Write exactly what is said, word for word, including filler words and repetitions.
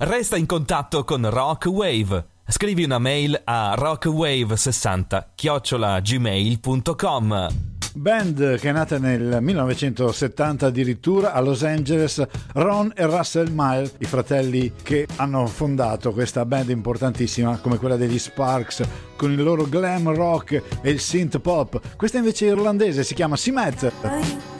Resta in contatto con Rock Wave. Scrivi una mail a rockwave sessanta chiocciola gmail punto com. Band che è nata nel millenovecentosettanta addirittura a Los Angeles, Ron e Russell Mile, i fratelli che hanno fondato questa band importantissima come quella degli Sparks, con il loro glam rock e il synth pop. Questa invece è irlandese, si chiama Simet.